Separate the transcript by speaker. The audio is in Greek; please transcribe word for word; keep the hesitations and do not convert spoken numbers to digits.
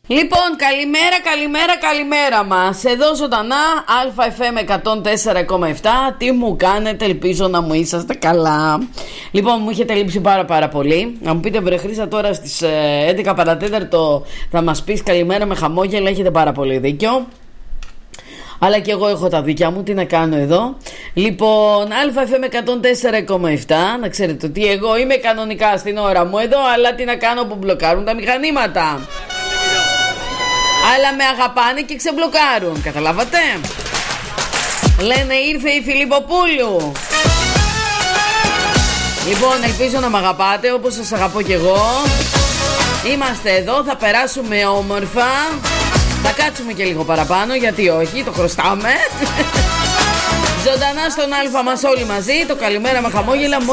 Speaker 1: Λοιπόν, καλημέρα, καλημέρα, καλημέρα μας. Εδώ ζωντανά, ΑΕΦΕΜ εκατόν τέσσερα κόμμα επτά. Τι μου κάνετε, ελπίζω να μου είσαστε καλά. Λοιπόν, μου έχετε λείψει πάρα πάρα πολύ. Να μου πείτε, βρε Χρύσα, τώρα στις έντεκα παρατέταρτο θα μας πεις καλημέρα με χαμόγελα. Έχετε πάρα πολύ δίκιο. Αλλά και εγώ έχω τα δίκια μου, τι να κάνω εδώ. Λοιπόν, ΑΕΦΕΜ εκατόν τέσσερα κόμμα επτά. Να ξέρετε ότι εγώ είμαι κανονικά στην ώρα μου εδώ, αλλά τι να κάνω που μπλοκάρουν τα μηχανήματα. Αλλά με αγαπάνε και ξεμπλοκάρουν. Καταλάβατε? Λένε ήρθε η Φιλιπποπούλου. Λοιπόν, ελπίζω να μ' αγαπάτε όπως σας αγαπώ κι εγώ. Είμαστε εδώ, θα περάσουμε όμορφα. Θα κάτσουμε και λίγο παραπάνω, γιατί όχι, το χρωστάμε. Ζωντανά στον Αλφα μας όλοι μαζί. Το καλημέρα με χαμόγελα.